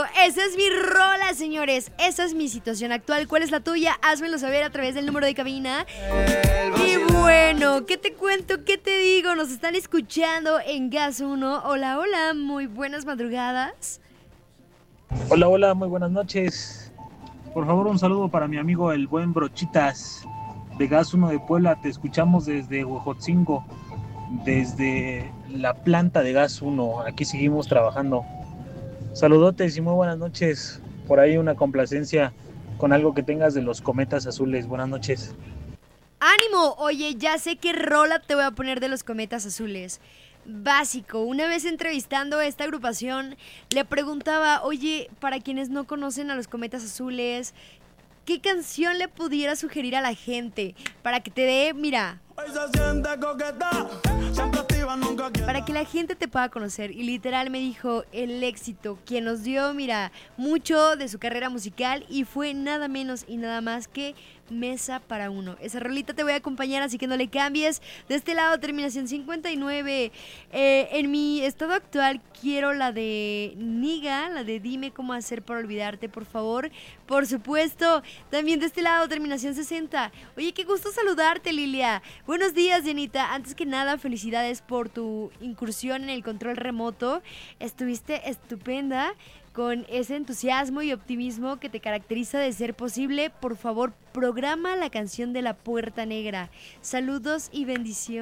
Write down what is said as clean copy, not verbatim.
esa es mi rola, señores. Esa es mi situación actual. ¿Cuál es la tuya? Házmelo saber a través del número de cabina. Y bueno, ¿qué te cuento? ¿Qué te digo? Nos están escuchando en Gas 1. Hola, hola, muy buenas madrugadas. Hola, hola, muy buenas noches. Por favor, un saludo para mi amigo el buen Brochitas de Gas 1 de Puebla. Te escuchamos desde Huejotzingo, desde la planta de Gas 1. Aquí seguimos trabajando. Saludotes y muy buenas noches. Por ahí una complacencia con algo que tengas de los cometas azules. Buenas noches. ¡Ánimo! Oye, ya sé qué rola te voy a poner de los cometas azules. Básico, una vez entrevistando a esta agrupación, le preguntaba, oye, para quienes no conocen a los cometas azules, ¿qué canción le pudiera sugerir a la gente? Para que te dé, mira, para que la gente te pueda conocer. Y literal me dijo el éxito, quien nos dio, mira, mucho de su carrera musical y fue nada menos y nada más que Mesa para Uno. Esa rolita te voy a acompañar, así que no le cambies. De este lado, terminación 59. En mi estado actual quiero la de Niga, la de Dime cómo hacer para olvidarte, por favor. Por supuesto. También de este lado, terminación 60. Oye, qué gusto saludarte, Lilia. Buenos días, Janita. Antes que nada, felicidades por tu incursión en el control remoto. Estuviste estupenda. Con ese entusiasmo y optimismo que te caracteriza de ser posible, por favor, programa la canción de La Puerta Negra. Saludos y bendiciones.